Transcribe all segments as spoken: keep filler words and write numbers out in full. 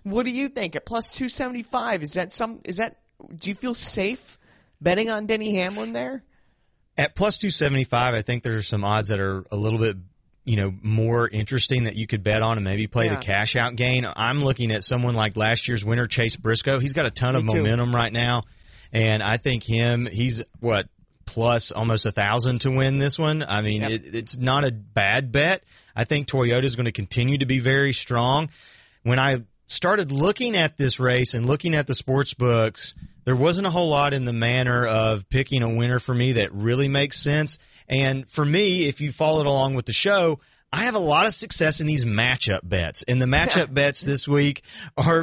What do you think at plus two seventy-five? Is that some? Is that? Do you feel safe betting on Denny Hamlin there? At plus two seventy-five, I think there's some odds that are a little bit, you know, more interesting that you could bet on and maybe play Yeah. the cash out gain. I'm looking at someone like last year's winner, Chase Briscoe. He's got a ton Me of too. momentum right now, and I think him, he's what, plus almost a thousand to win this one. I mean, Yep. it, it's not a bad bet. I think Toyota is going to continue to be very strong. When I started looking at this race and looking at the sports books, there wasn't a whole lot in the manner of picking a winner for me that really makes sense. And for me, if you followed along with the show, I have a lot of success in these matchup bets. And the matchup bets this week are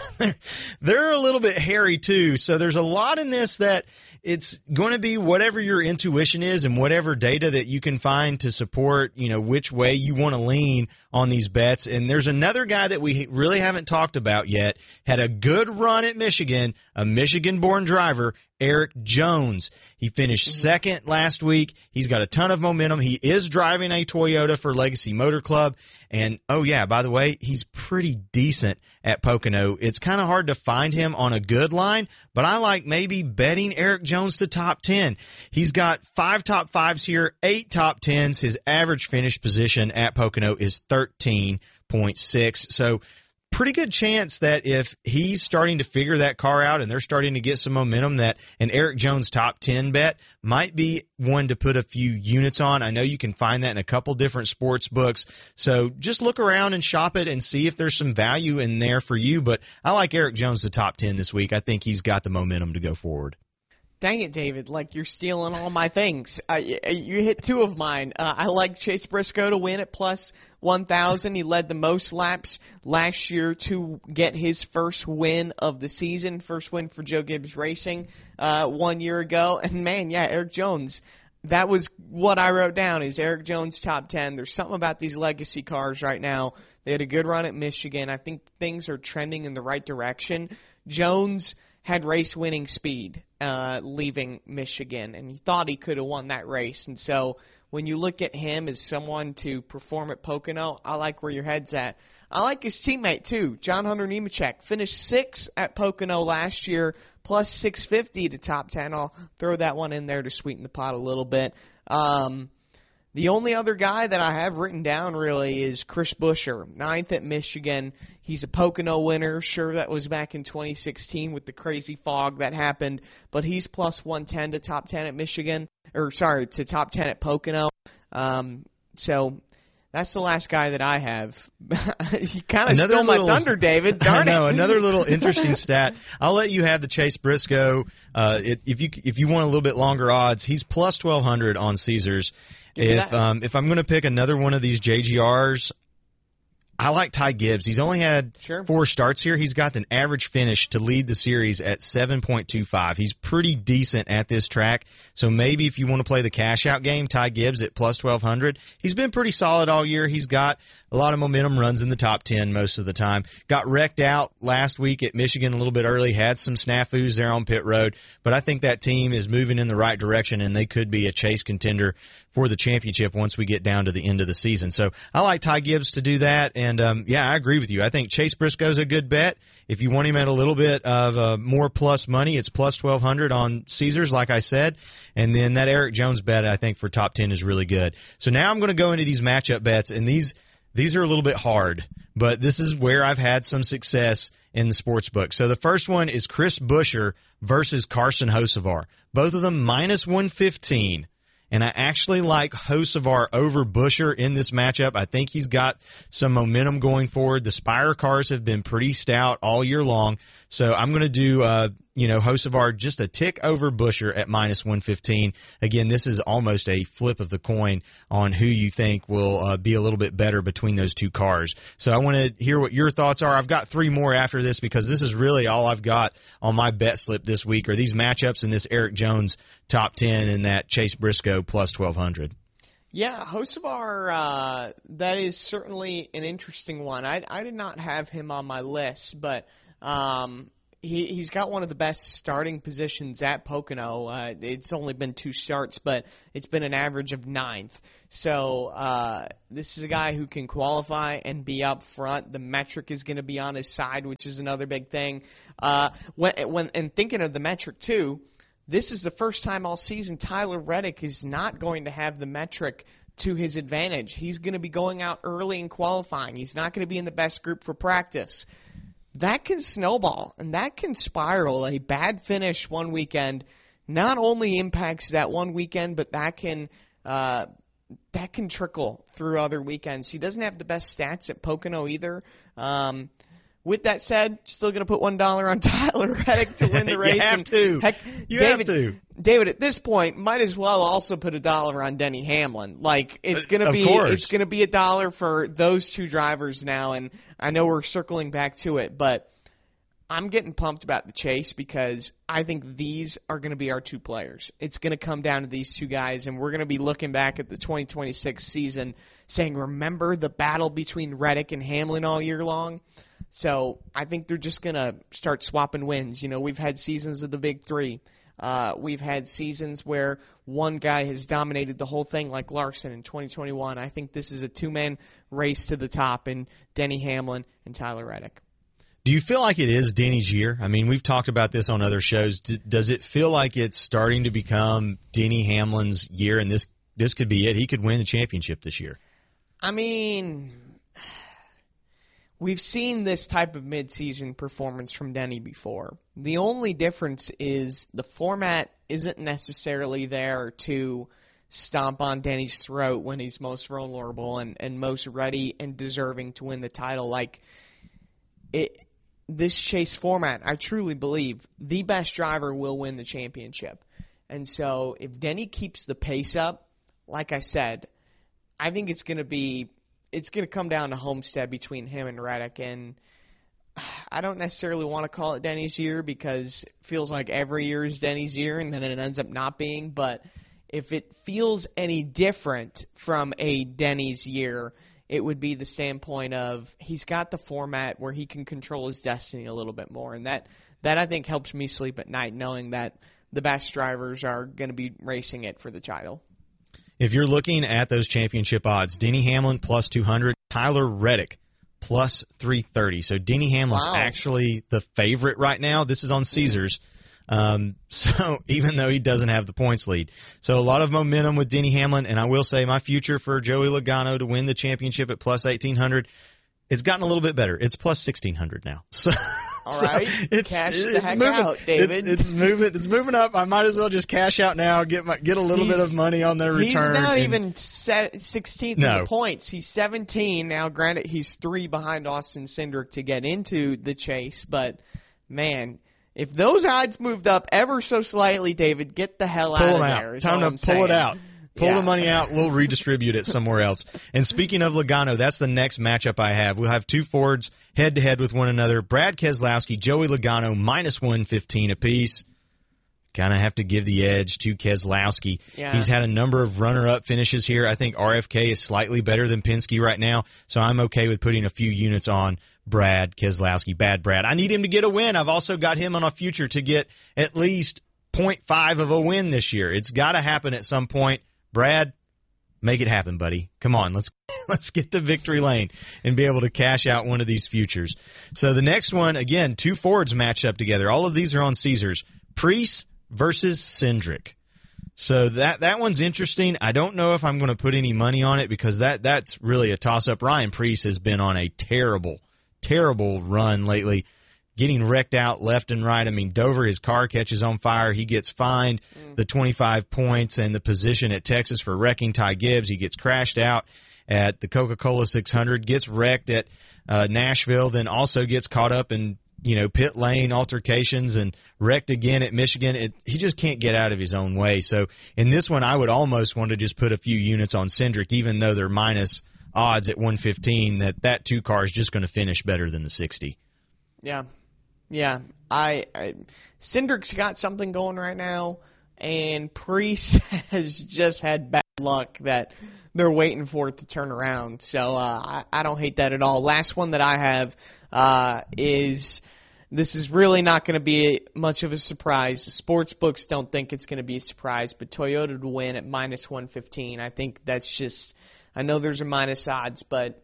they're a little bit hairy too. So there's a lot in this that it's going to be whatever your intuition is and whatever data that you can find to support, you know, which way you want to lean on these bets. And there's another guy that we really haven't talked about yet, had a good run at Michigan, a Michigan-born driver, Eric Jones. He finished second last week. He's got a ton of momentum. He is driving a Toyota for Legacy Motor Club. And, oh, yeah, by the way, he's pretty decent at Pocono. It's kind of hard to find him on a good line, but I like maybe betting Eric Jones to top ten. He's got five top fives here, eight top tens. His average finish position at Pocono is thirteen point six. So, pretty good chance that if he's starting to figure that car out and they're starting to get some momentum, that an Eric Jones top ten bet might be one to put a few units on. I know you can find that in a couple different sports books. So just look around and shop it and see if there's some value in there for you. But I like Eric Jones to top ten this week. I think he's got the momentum to go forward. Dang it, David! Like you're stealing all my things. Uh, you, you hit two of mine. Uh, I like Chase Briscoe to win at plus one thousand. He led the most laps last year to get his first win of the season, first win for Joe Gibbs Racing uh, one year ago. And man, yeah, Eric Jones. That was what I wrote down. Is Eric Jones top ten? There's something about these legacy cars right now. They had a good run at Michigan. I think things are trending in the right direction. Jones had race-winning speed uh, leaving Michigan, and he thought he could have won that race. And so when you look at him as someone to perform at Pocono, I like where your head's at. I like his teammate, too, John Hunter Nemechek. Finished sixth at Pocono last year, plus six fifty to top ten. I'll throw that one in there to sweeten the pot a little bit. Um, the only other guy that I have written down, really, is Chris Buescher, ninth at Michigan. He's a Pocono winner. Sure, that was back in twenty sixteen with the crazy fog that happened, but he's plus one ten to top ten at Michigan, or sorry, to top ten at Pocono. Um, so that's the last guy that I have. You kind of stole my little, thunder, David. Darn I know. it. Another little interesting stat. I'll let you have the Chase Briscoe. Uh, it, if you if you want a little bit longer odds, he's plus twelve hundred on Caesars. If um, if I'm going to pick another one of these J G Rs, I like Ty Gibbs. He's only had Sure. four starts here. He's got an average finish to lead the series at seven point two five. He's pretty decent at this track. So maybe if you want to play the cash-out game, Ty Gibbs at plus twelve hundred. He's been pretty solid all year. He's got a lot of momentum, runs in the top ten most of the time. Got wrecked out last week at Michigan a little bit early, had some snafus there on pit road. But I think that team is moving in the right direction, and they could be a chase contender for the championship once we get down to the end of the season. So I like Ty Gibbs to do that. And, um, yeah, I agree with you. I think Chase Briscoe's a good bet. If you want him at a little bit of uh, more plus money, it's plus twelve hundred on Caesars, like I said. And then that Eric Jones bet, I think, for top ten is really good. So now I'm going to go into these matchup bets, and these these are a little bit hard, but this is where I've had some success in the sports book. So the first one is Chris Buescher versus Carson Hocevar. Both of them minus one fifteen. And I actually like Hocevar over Buescher in this matchup. I think he's got some momentum going forward. The Spire cars have been pretty stout all year long. So I'm going to do, uh, you know, Hocevar just a tick over Buescher at minus one fifteen. Again, this is almost a flip of the coin on who you think will uh, be a little bit better between those two cars. So I want to hear what your thoughts are. I've got three more after this because this is really all I've got on my bet slip this week are these matchups and this Eric Jones top ten and that Chase Briscoe plus twelve hundred. Yeah, Hocevar, uh, that is certainly an interesting one. I, I did not have him on my list, but um, he, he's got one of the best starting positions at Pocono. Uh, it's only been two starts, but it's been an average of ninth. So uh, this is a guy who can qualify and be up front. The metric is going to be on his side, which is another big thing. Uh, when, when and thinking of the metric too, this is the first time all season Tyler Reddick is not going to have the metric to his advantage. He's going to be going out early in qualifying. He's not going to be in the best group for practice. That can snowball, and that can spiral. A bad finish one weekend not only impacts that one weekend, but that can uh, that can trickle through other weekends. He doesn't have the best stats at Pocono either. Um, with that said, still going to put one dollar on Tyler Reddick to win the race. You have and to. Heck, you David, have to. David, at this point, might as well also put a dollar on Denny Hamlin. Like it's going to Of be, course. it's going to be a dollar for those two drivers now. And I know we're circling back to it, but I'm getting pumped about the chase because I think these are going to be our two players. It's going to come down to these two guys, and we're going to be looking back at the twenty twenty-six season saying, remember the battle between Reddick and Hamlin all year long? So I think they're just going to start swapping wins. You know, we've had seasons of the big three. Uh, we've had seasons where one guy has dominated the whole thing, like Larson in twenty twenty-one. I think this is a two-man race to the top in Denny Hamlin and Tyler Reddick. Do you feel like it is Denny's year? I mean, we've talked about this on other shows. D- does it feel like it's starting to become Denny Hamlin's year, and this this could be it? He could win the championship this year. I mean, we've seen this type of midseason performance from Denny before. The only difference is the format isn't necessarily there to stomp on Denny's throat when he's most vulnerable and, and most ready and deserving to win the title. Like, it, this chase format, I truly believe the best driver will win the championship. And so if Denny keeps the pace up, like I said, I think it's going to be it's going to come down to Homestead between him and Reddick. And I don't necessarily want to call it Denny's year because it feels like every year is Denny's year and then it ends up not being. But if it feels any different from a Denny's year, it would be the standpoint of he's got the format where he can control his destiny a little bit more. And that, that I think helps me sleep at night knowing that the best drivers are going to be racing it for the title. If you're looking at those championship odds, Denny Hamlin plus two hundred, Tyler Reddick plus three thirty. So Denny Hamlin's Wow. actually the favorite right now. This is on Caesars. Um, so even though he doesn't have the points lead. So a lot of momentum with Denny Hamlin, and I will say my future for Joey Logano to win the championship at plus eighteen hundred, it's gotten a little bit better. It's plus sixteen hundred now. So, All right, so it's, cash the it's heck moving, out, David. It's, it's moving. It's moving up. I might as well just cash out now, get my, get a little He's- bit of money on the return. He's not and- even se- sixteenth No. in the points. He's seventeen now. Granted, he's three behind Austin Cindric to get into the chase. But man, if those odds moved up ever so slightly, David, get the hell pull out them of out. there. is Time all to I'm pull saying. it out. Pull Yeah. the money out. We'll redistribute it somewhere else. And speaking of Logano, that's the next matchup I have. We'll have two Fords head to head with one another. Brad Keselowski, Joey Logano, minus one fifteen apiece. Kind of have to give the edge to Keselowski. Yeah. He's had a number of runner-up finishes here. I think R F K is slightly better than Penske right now, so I'm okay with putting a few units on Brad Keselowski. Bad Brad. I need him to get a win. I've also got him on a future to get at least point five of a win this year. It's got to happen at some point. Brad, make it happen, buddy. Come on, let's let's get to victory lane and be able to cash out one of these futures. So the next one, again, two Fords match up together. All of these are on Caesars. Preece versus Cindric. So that that one's interesting. I don't know if I'm going to put any money on it because that that's really a toss-up. Ryan Preece has been on a terrible, terrible run lately, getting wrecked out left and right. I mean, Dover, his car catches on fire. He gets fined Mm. the twenty-five points and the position at Texas for wrecking Ty Gibbs. He gets crashed out at the Coca-Cola six hundred, gets wrecked at uh, Nashville, then also gets caught up in, you know, pit lane altercations and wrecked again at Michigan. It, he just can't get out of his own way. So in this one, I would almost want to just put a few units on Cindric, even though they're minus odds at one fifteen, that that two car is just going to finish better than the sixty. Yeah. Yeah. I, I Cindric's got something going right now, and Preece has just had bad luck that they're waiting for it to turn around. So uh, I, I don't hate that at all. Last one that I have uh, is this is really not going to be much of a surprise. The sports books don't think it's going to be a surprise, but Toyota to win at minus one fifteen, I think that's just, I know there's a minus odds, but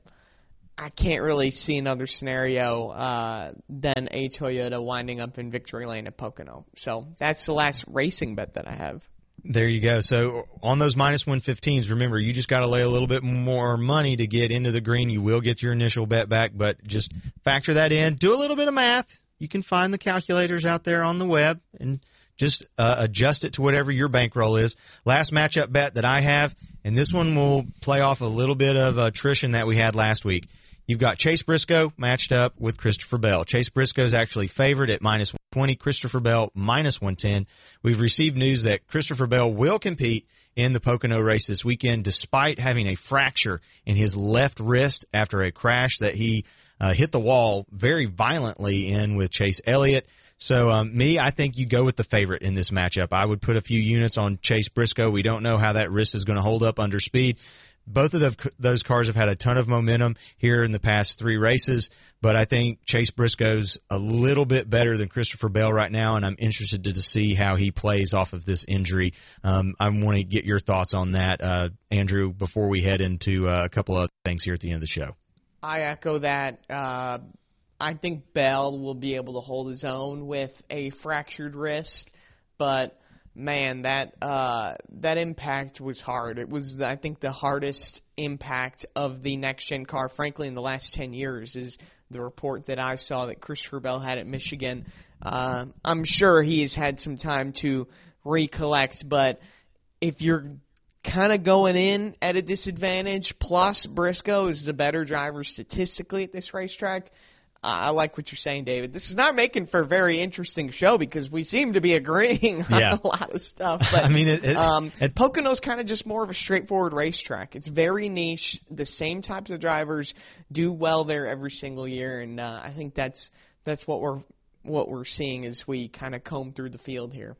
I can't really see another scenario uh, than a Toyota winding up in victory lane at Pocono. So that's the last racing bet that I have. There you go. So on those minus one fifteens, remember, you just got to lay a little bit more money to get into the green. You will get your initial bet back, but just factor that in. Do a little bit of math. You can find the calculators out there on the web and just uh, adjust it to whatever your bankroll is. Last matchup bet that I have, and this one will play off a little bit of attrition that we had last week. You've got Chase Briscoe matched up with Christopher Bell. Chase Briscoe is actually favored at minus one twenty, Christopher Bell minus one ten. We've received news that Christopher Bell will compete in the Pocono race this weekend despite having a fracture in his left wrist after a crash that he uh, hit the wall very violently in with Chase Elliott. So um, me, I think you go with the favorite in this matchup. I would put a few units on Chase Briscoe. We don't know how that wrist is going to hold up under speed. Both of the, those cars have had a ton of momentum here in the past three races, but I think Chase Briscoe's a little bit better than Christopher Bell right now, and I'm interested to, to see how he plays off of this injury. Um, I want to get your thoughts on that, uh, Andrew, before we head into uh, a couple of things here at the end of the show. I echo that. Uh, I think Bell will be able to hold his own with a fractured wrist, but man, that uh, that impact was hard. It was, I think, the hardest impact of the next-gen car, frankly, in the last ten years, is the report that I saw that Christopher Bell had at Michigan. Uh, I'm sure he has had some time to recollect, but if you're kind of going in at a disadvantage, plus Briscoe is the better driver statistically at this racetrack, I like what you're saying, David. This is not making for a very interesting show because we seem to be agreeing on yeah. a lot of stuff. But I mean, it, it, um, it, Pocono's kind of just more of a straightforward racetrack. It's very niche. The same types of drivers do well there every single year, and uh, I think that's that's what we're what we're seeing as we kind of comb through the field here.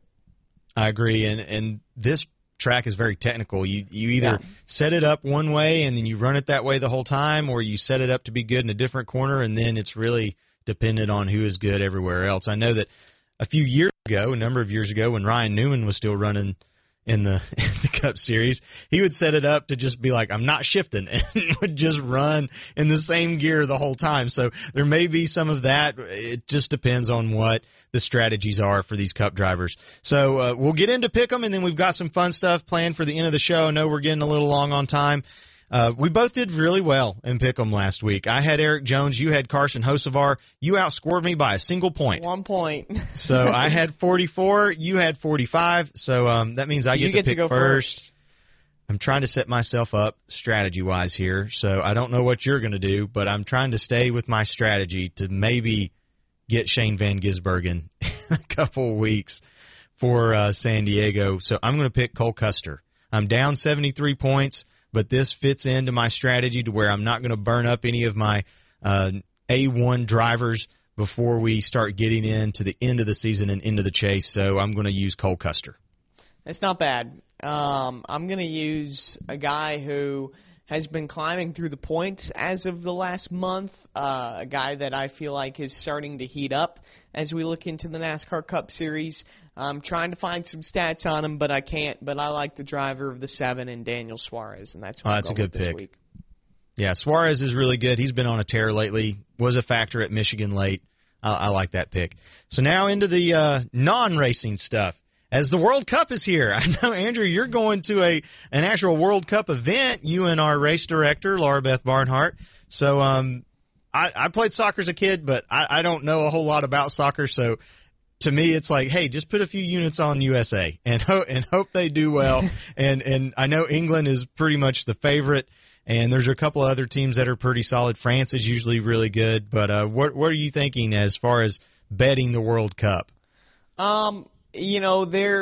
I agree, and and this track is very technical. You you either yeah. set it up one way and then you run it that way the whole time, or you set it up to be good in a different corner, and then it's really dependent on who is good everywhere else. I know that a few years ago, a number of years ago, when Ryan Newman was still running in the, in the Cup Series, he would set it up to just be like, I'm not shifting, and would just run in the same gear the whole time. So there may be some of that. It just depends on what the strategies are for these Cup drivers. So uh, we'll get into Pick'em, and then we've got some fun stuff planned for the end of the show. I know we're getting a little long on time. Uh, we both did really well in Pick'em last week. I had Eric Jones. You had Carson Hocevar. You outscored me by a single point. One point. So I had forty-four. You had forty-five. So um, that means I get, you to get pick to go first. first. I'm trying to set myself up strategy-wise here. So I don't know what you're going to do, but I'm trying to stay with my strategy to maybe get Shane Van Gisbergen in a couple of weeks for uh, San Diego. So I'm going to pick Cole Custer. I'm down seventy-three points, but this fits into my strategy to where I'm not going to burn up any of my uh, A one drivers before we start getting into the end of the season and into the chase. So I'm going to use Cole Custer. It's not bad. Um, I'm going to use a guy who has been climbing through the points as of the last month, uh, a guy that I feel like is starting to heat up as we look into the NASCAR Cup Series. I'm trying to find some stats on him, but I can't. But I like the driver of the seven and Daniel Suarez, and that's what oh, I'm that's a going good with pick. this week. Yeah, Suarez is really good. He's been on a tear lately. Was a factor at Michigan late. I, I like that pick. So now into the uh, non-racing stuff. As the World Cup is here, I know, Andrew, you're going to a an actual World Cup event, you and our race director, Laura Beth Barnhart. So um, I, I played soccer as a kid, but I, I don't know a whole lot about soccer. So to me, it's like, hey, just put a few units on U S A and, ho- and hope they do well. and, and I know England is pretty much the favorite, and there's a couple of other teams that are pretty solid. France is usually really good. But uh, what, what are you thinking as far as betting the World Cup? Um. You know, there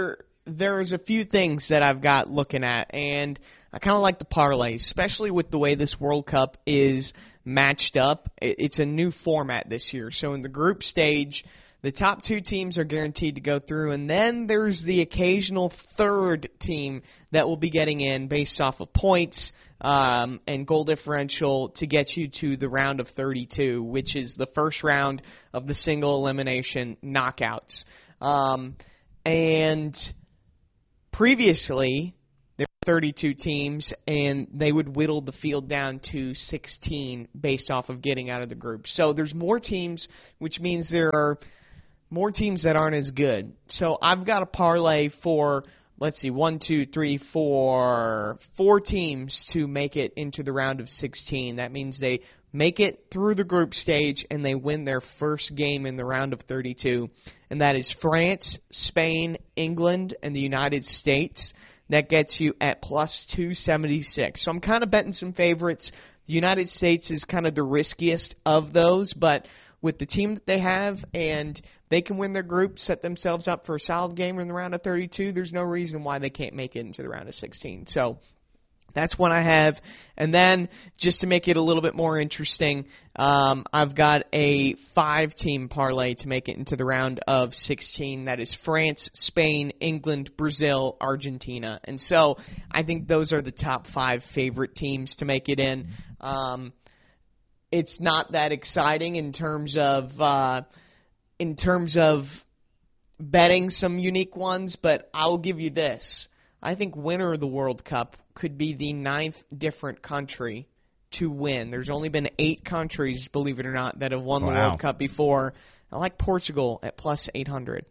there's a few things that I've got looking at, and I kind of like the parlays, especially with the way this World Cup is matched up. It's a new format this year. So in the group stage, the top two teams are guaranteed to go through, and then there's the occasional third team that will be getting in based off of points um, and goal differential to get you to the round of thirty-two, which is the first round of the single elimination knockouts. Um, and previously, there were thirty-two teams, and they would whittle the field down to sixteen based off of getting out of the group. So there's more teams, which means there are more teams that aren't as good. So I've got a parlay for, let's see, one, two, three, four, four teams to make it into the round of sixteen. That means they make it through the group stage and they win their first game in the round of thirty-two. And that is France, Spain, England, and the United States. That gets you at plus two seventy-six. So I'm kind of betting some favorites. The United States is kind of the riskiest of those, but with the team that they have and they can win their group, set themselves up for a solid game in the round of thirty-two, there's no reason why they can't make it into the round of sixteen. So that's one I have. And then, just to make it a little bit more interesting, um, I've got a five-team parlay to make it into the round of sixteen. That is France, Spain, England, Brazil, Argentina. And so I think those are the top five favorite teams to make it in. Um, it's not that exciting in terms of uh, in terms of betting some unique ones, but I'll give you this. I think winner of the World Cup could be the ninth different country to win. There's only been eight countries, believe it or not, that have won wow. the World Cup before. I like Portugal at plus eight hundred.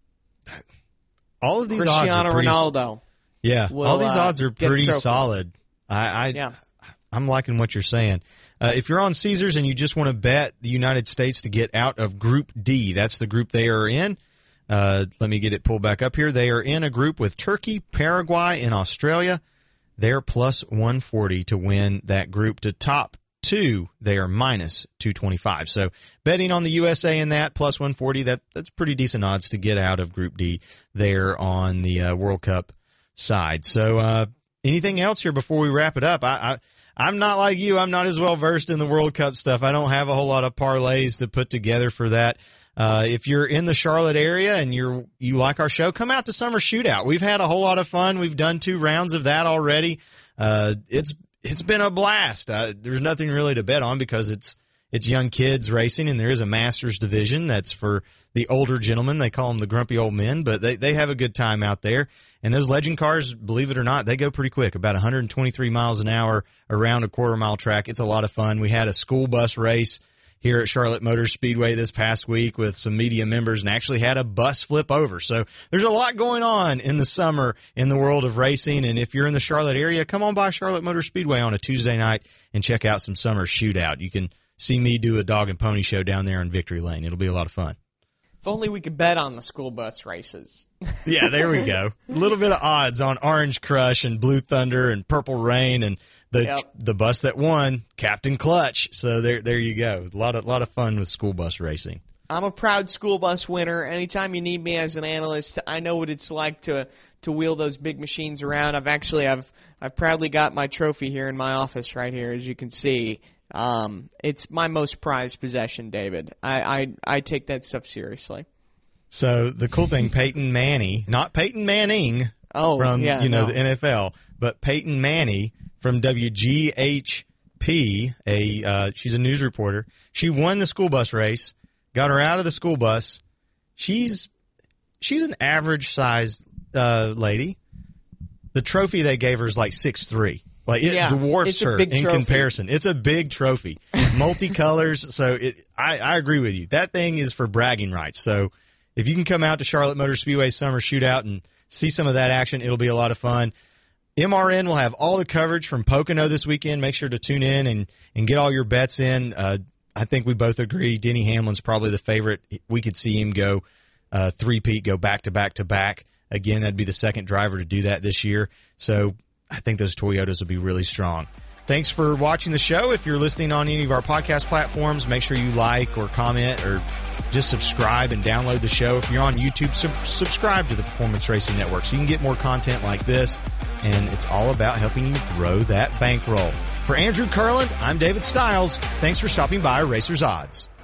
All of these Cristiano odds are pretty, Ronaldo. Yeah, will, all these uh, odds are pretty solid. I, I yeah. I'm liking what you're saying. Uh, if you're on Caesars and you just want to bet the United States to get out of Group D, that's the group they are in. Uh, let me get it pulled back up here. They are in a group with Turkey, Paraguay, and Australia. They're plus one forty to win that group. To top two, they are minus two twenty-five. So betting on the U S A in that, plus one forty, that that's pretty decent odds to get out of Group D there on the uh, World Cup side. So uh, anything else here before we wrap it up? I, I, I'm not like you. I'm not as well versed in the World Cup stuff. I don't have a whole lot of parlays to put together for that. Uh, if you're in the Charlotte area and you're you like our show, come out to Summer Shootout. We've had a whole lot of fun. We've done two rounds of that already. Uh, it's it's been a blast. Uh, there's nothing really to bet on because it's it's young kids racing, and there is a Masters division that's for the older gentlemen. They call them the grumpy old men, but they they have a good time out there. And those legend cars, believe it or not, they go pretty quick, about one hundred twenty-three miles an hour around a quarter mile track. It's a lot of fun. We had a school bus race here at Charlotte Motor Speedway this past week with some media members and actually had a bus flip over. So there's a lot going on in the summer in the world of racing. And if you're in the Charlotte area, come on by Charlotte Motor Speedway on a Tuesday night and check out some Summer Shootout. You can see me do a dog and pony show down there in Victory Lane. It'll be a lot of fun. If only we could bet on the school bus races. Yeah, there we go. A little bit of odds on Orange Crush and Blue Thunder and Purple Rain and the yep. the bus that won, Captain Clutch. So there there you go. A lot of lot of fun with school bus racing. I'm a proud school bus winner. Anytime you need me as an analyst, I know what it's like to to wheel those big machines around. I've actually I've I've proudly got my trophy here in my office right here, as you can see. Um, it's my most prized possession, David. I, I I take that stuff seriously. So the cool thing, Peyton Manning, not Peyton Manning oh, from yeah, you know no. the N F L, but Peyton Manning from W G H P. A uh, she's a news reporter. She won the school bus race, got her out of the school bus. She's she's an average sized uh, lady. The trophy they gave her is like six three. Like it yeah, dwarfs her in trophy. comparison. It's a big trophy, multicolors. So it, I, I agree with you. That thing is for bragging rights. So if you can come out to Charlotte Motor Speedway Summer Shootout and see some of that action, it'll be a lot of fun. M R N will have all the coverage from Pocono this weekend. Make sure to tune in and, and get all your bets in. Uh, I think we both agree Denny Hamlin's probably the favorite. We could see him go uh, three-peat, go back-to-back to back. Again, that'd be the second driver to do that this year. So I think those Toyotas will be really strong. Thanks for watching the show. If you're listening on any of our podcast platforms, make sure you like or comment or just subscribe and download the show. If you're on YouTube, sub- subscribe to the Performance Racing Network so you can get more content like this. And it's all about helping you grow that bankroll. For Andrew Kurland, I'm David Stiles. Thanks for stopping by Racers Odds.